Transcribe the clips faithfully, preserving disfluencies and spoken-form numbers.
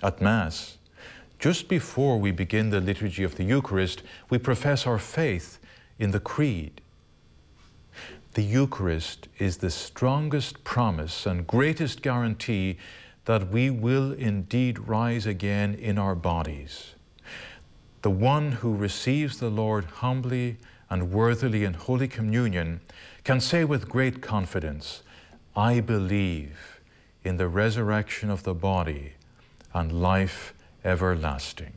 At Mass, just before we begin the liturgy of the Eucharist, we profess our faith in the Creed. The Eucharist is the strongest promise and greatest guarantee that we will indeed rise again in our bodies. The one who receives the Lord humbly and worthily in Holy Communion can say with great confidence, "I believe in the resurrection of the body and life everlasting."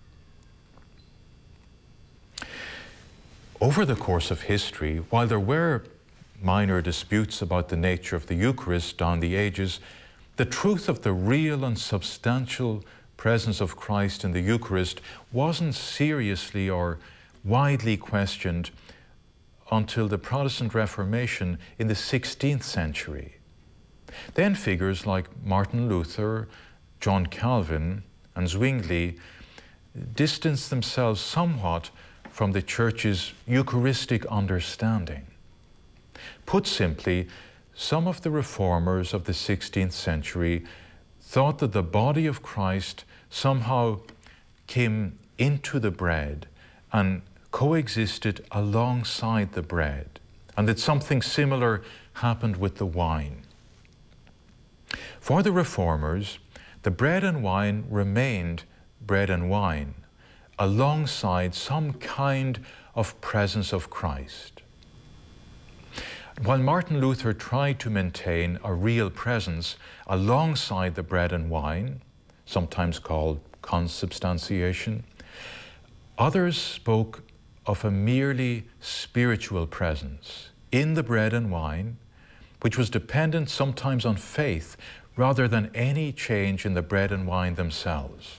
Over the course of history, while there were minor disputes about the nature of the Eucharist down the ages, the truth of the real and substantial presence of Christ in the Eucharist wasn't seriously or widely questioned until the Protestant Reformation in the sixteenth century. Then figures like Martin Luther, John Calvin, and Zwingli distanced themselves somewhat from the Church's Eucharistic understanding. Put simply, some of the reformers of the sixteenth century thought that the body of Christ somehow came into the bread and coexisted alongside the bread, and that something similar happened with the wine. For the reformers, the bread and wine remained bread and wine, alongside some kind of presence of Christ. While Martin Luther tried to maintain a real presence alongside the bread and wine, sometimes called consubstantiation, others spoke of a merely spiritual presence in the bread and wine, which was dependent sometimes on faith rather than any change in the bread and wine themselves.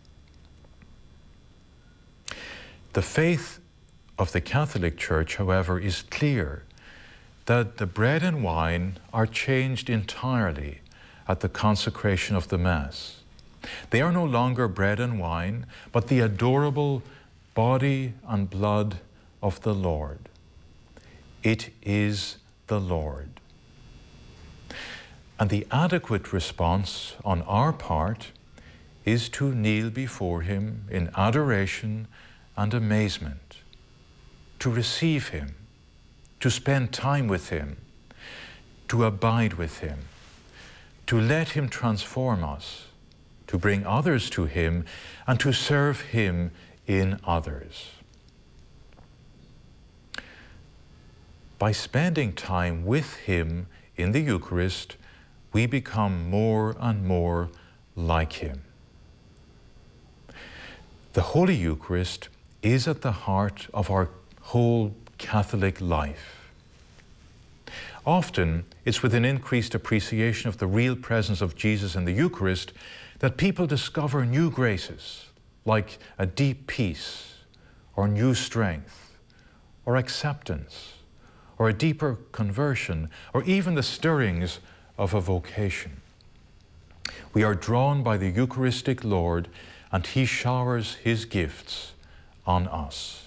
The faith of the Catholic Church, however, is clear that the bread and wine are changed entirely at the consecration of the Mass. They are no longer bread and wine, but the adorable body and blood of the Lord. It is the Lord. And the adequate response on our part is to kneel before Him in adoration and amazement, to receive Him, to spend time with Him, to abide with Him, to let Him transform us, to bring others to Him, and to serve Him in others. By spending time with Him in the Eucharist, we become more and more like Him. The Holy Eucharist is at the heart of our whole Catholic life. Often, it's with an increased appreciation of the real presence of Jesus in the Eucharist that people discover new graces, like a deep peace, or new strength, or acceptance, or a deeper conversion, or even the stirrings of a vocation. We are drawn by the Eucharistic Lord, and He showers His gifts on us.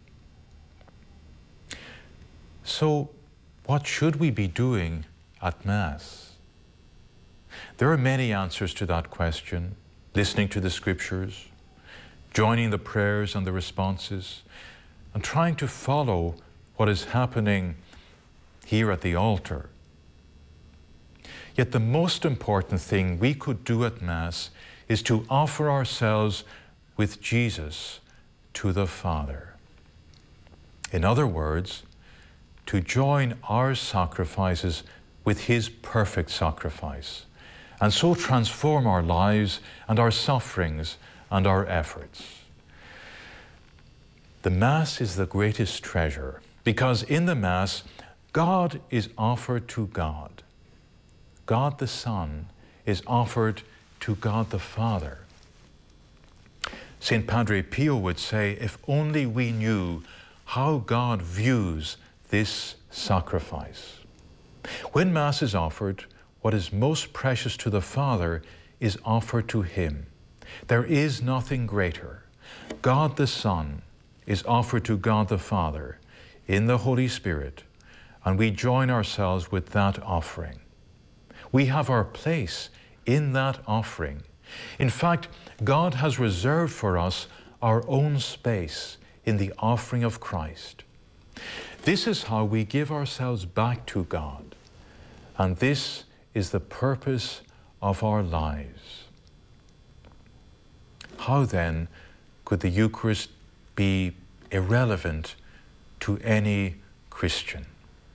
So, what should we be doing at Mass? There are many answers to that question: listening to the Scriptures, joining the prayers and the responses, and trying to follow what is happening here at the altar. Yet the most important thing we could do at Mass is to offer ourselves with Jesus to the Father. In other words, to join our sacrifices with His perfect sacrifice, and so transform our lives and our sufferings and our efforts. The Mass is the greatest treasure, because in the Mass, God is offered to God. God the Son is offered to God the Father. Saint Padre Pio would say, if only we knew how God views this sacrifice. When Mass is offered, what is most precious to the Father is offered to Him. There is nothing greater. God the Son is offered to God the Father in the Holy Spirit, and we join ourselves with that offering. We have our place in that offering, In fact, God has reserved for us our own space in the offering of Christ. This is how we give ourselves back to God, and this is the purpose of our lives. How then could the Eucharist be irrelevant to any Christian?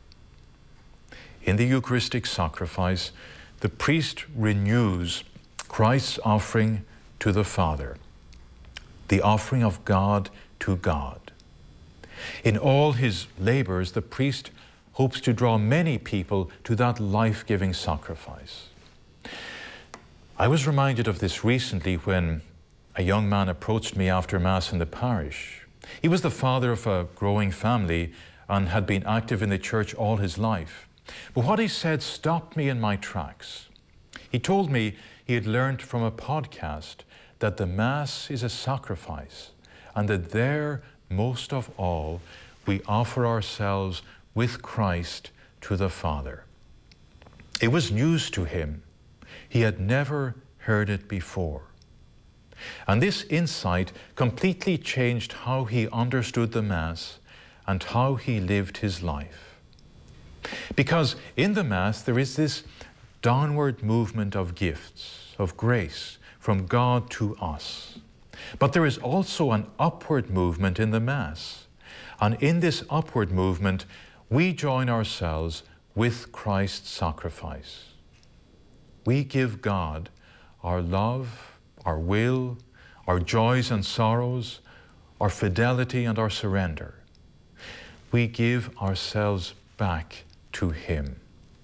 In the Eucharistic sacrifice, the priest renews Christ's offering to the Father, the offering of God to God. In all his labors, the priest hopes to draw many people to that life-giving sacrifice. I was reminded of this recently when a young man approached me after Mass in the parish. He was the father of a growing family and had been active in the church all his life. But what he said stopped me in my tracks. He told me he had learned from a podcast that the Mass is a sacrifice, and that there, most of all, we offer ourselves with Christ to the Father. It was news to him. He had never heard it before. And this insight completely changed how he understood the Mass and how he lived his life. Because in the Mass there is this downward movement of gifts, of grace from God to us. But there is also an upward movement in the Mass. And in this upward movement, we join ourselves with Christ's sacrifice. We give God our love, our will, our joys and sorrows, our fidelity and our surrender. We give ourselves back to Him.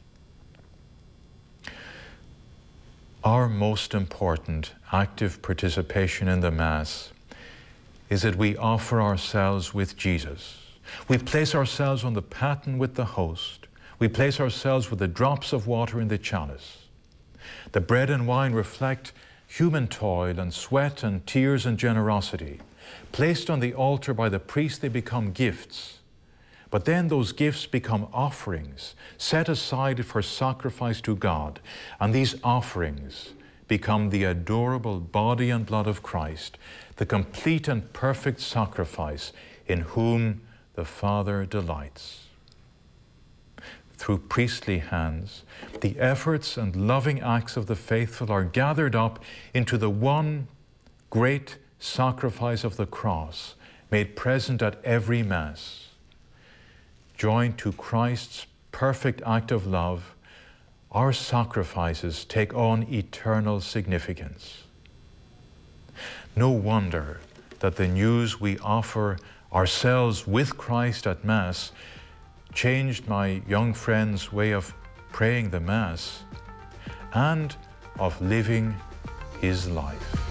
Our most important active participation in the Mass is that we offer ourselves with Jesus. We place ourselves on the paten with the host. We place ourselves with the drops of water in the chalice. The bread and wine reflect human toil and sweat and tears and generosity. Placed on the altar by the priest, they become gifts. But then those gifts become offerings, set aside for sacrifice to God. And these offerings become the adorable body and blood of Christ, the complete and perfect sacrifice in whom the Father delights. Through priestly hands, the efforts and loving acts of the faithful are gathered up into the one great sacrifice of the cross, made present at every Mass. Joined to Christ's perfect act of love, our sacrifices take on eternal significance. No wonder that the news we offer ourselves with Christ at Mass changed my young friend's way of praying the Mass and of living his life.